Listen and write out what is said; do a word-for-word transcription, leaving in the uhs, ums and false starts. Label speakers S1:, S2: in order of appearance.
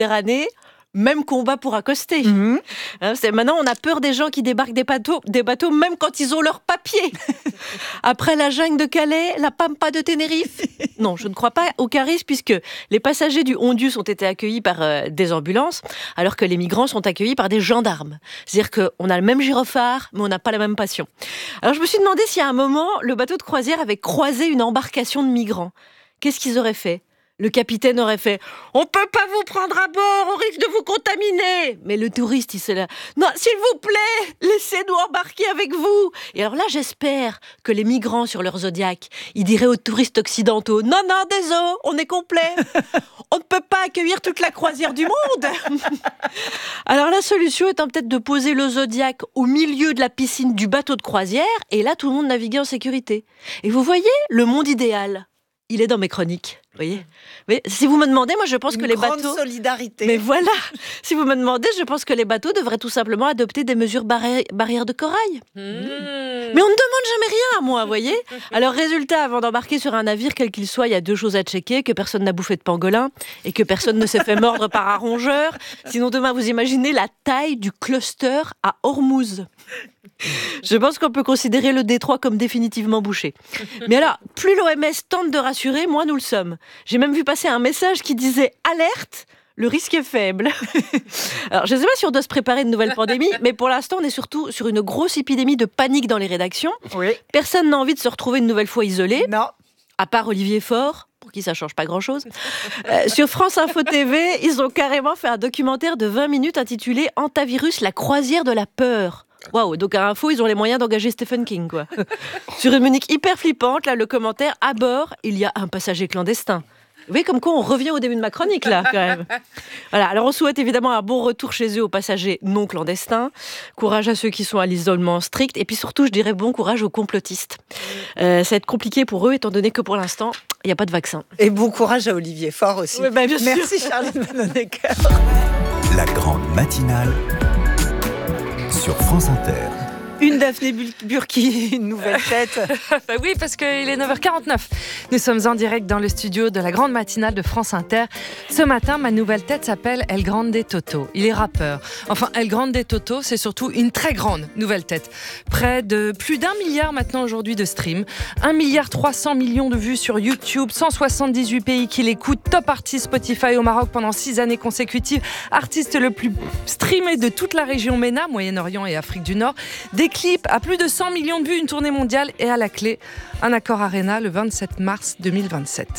S1: Méditerranée. Même combat pour accoster.
S2: Mmh.
S1: Hein, c'est, maintenant, on a peur des gens qui débarquent des bateaux, des bateaux même quand ils ont leurs papiers. Après la jungle de Calais, la pampa de Tenerife. Non, je ne crois pas au charisme puisque les passagers du Hondius ont été accueillis par euh, des ambulances, alors que les migrants sont accueillis par des gendarmes. C'est-à-dire qu'on a le même gyrophare, mais on n'a pas la même passion. Alors, je me suis demandé si à un moment, le bateau de croisière avait croisé une embarcation de migrants. Qu'est-ce qu'ils auraient fait ? Le capitaine aurait fait « On peut pas vous prendre à bord, on risque de vous contaminer !» Mais le touriste, il s'est là « Non, s'il vous plaît, laissez-nous embarquer avec vous !» Et alors là, j'espère que les migrants sur leur Zodiac, ils diraient aux touristes occidentaux « Non, non, désolé, on est complet. On ne peut pas accueillir toute la croisière du monde !» Alors la solution étant peut-être de poser le Zodiac au milieu de la piscine du bateau de croisière, et là, tout le monde naviguait en sécurité. Et vous voyez, le monde idéal, il est dans mes chroniques. Vous voyez ? Mais si vous me demandez, moi je pense
S2: Une
S1: que les
S2: grande
S1: bateaux...
S2: solidarité.
S1: Mais voilà, si vous me demandez, je pense que les bateaux devraient tout simplement adopter des mesures barri- barrières de corail. Mmh. Mais on ne demande jamais rien à moi, vous voyez ? Alors résultat, avant d'embarquer sur un navire, quel qu'il soit, il y a deux choses à checker, que personne n'a bouffé de pangolin et que personne ne s'est fait mordre par un rongeur. Sinon demain, vous imaginez la taille du cluster à Hormuz. Je pense qu'on peut considérer le détroit comme définitivement bouché. Mais alors, plus l'O M S tente de rassurer, moins nous le sommes. J'ai même vu passer un message qui disait « Alerte !» Le risque est faible. Alors, je ne sais pas si on doit se préparer à une nouvelle pandémie, mais pour l'instant, on est surtout sur une grosse épidémie de panique dans les rédactions.
S2: Oui.
S1: Personne n'a envie de se retrouver une nouvelle fois isolé.
S2: Non.
S1: À part Olivier Faure, pour qui ça ne change pas grand-chose. Euh, sur France Info T V, ils ont carrément fait un documentaire de vingt minutes intitulé « Antavirus, la croisière de la peur ». Waouh, donc à Info, ils ont les moyens d'engager Stephen King, quoi. Sur une musique hyper flippante, là, le commentaire « À bord, il y a un passager clandestin ». Vous voyez, comme quoi on revient au début de ma chronique, là, quand même. Voilà, alors on souhaite évidemment un bon retour chez eux aux passagers non clandestins. Courage à ceux qui sont à l'isolement strict. Et puis surtout, je dirais bon courage aux complotistes. Euh, ça va être compliqué pour eux, étant donné que pour l'instant, il n'y a pas de vaccin.
S2: Et bon courage à Olivier Faure aussi.
S1: Oui, bah, bien sûr.
S2: Merci Charlotte Vanhoenacker.
S3: La grande matinale sur France Inter.
S2: Une Daphné Burki, une nouvelle tête.
S4: Bah oui, parce qu'il est neuf heures quarante-neuf. Nous sommes en direct dans le studio de la grande matinale de France Inter. Ce matin, ma nouvelle tête s'appelle El Grande Toto. Il est rappeur. Enfin, El Grande Toto, c'est surtout une très grande nouvelle tête. Près de plus d'un milliard maintenant aujourd'hui de streams. un milliard trois cents millions de vues sur YouTube. cent soixante-dix-huit pays qui l'écoutent. Top artiste Spotify au Maroc pendant six années consécutives. Artiste le plus streamé de toute la région MENA, Moyen-Orient et Afrique du Nord. Des clips à plus de cent millions de vues, une tournée mondiale et à la clé, un accord Arena le vingt-sept mars deux mille vingt-sept.